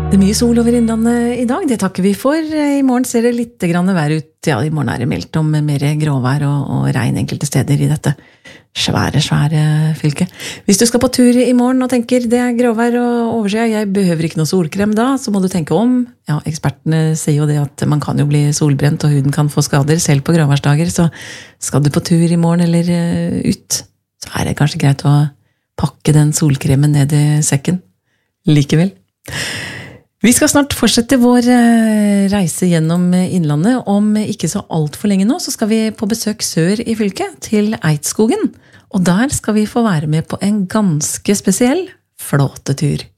Det mye sol over Innlandet I dag, det takker vi for. I morgen ser det litt grann vær ut. Ja, I morgen det meldt om mer gråvær og regn enkelte steder I dette svære fylket. Hvis du skal på tur I morgen og tenker det gråvær og overskyet, jeg behøver ikke noe solkrem da, så må du tenke om. Ja, ekspertene sier jo det at man kan jo bli solbrent og huden kan få skader selv på gråværsdager, så skal du på tur I morgen eller ut, så det kanskje greit å pakke den solkremen ned I sekken. Likevel. Vi skal snart fortsette vår reise gjennom Innlandet. Om ikke så alt for lenge nå, så skal vi på besøk sør I fylket, til Eidskogen. Og der skal vi få være med på en ganske spesiell flåtetur.